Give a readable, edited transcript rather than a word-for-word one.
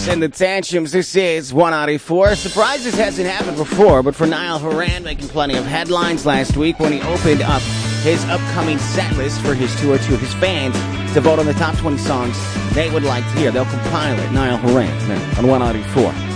Chris and the Tantrums. This is 194. Surprises hasn't happened before, but for Niall Horan making plenty of headlines last week when he opened up his upcoming set list for his tour to his fans to vote on the top 20 songs they would like to hear. They'll compile it. Niall Horan on 194.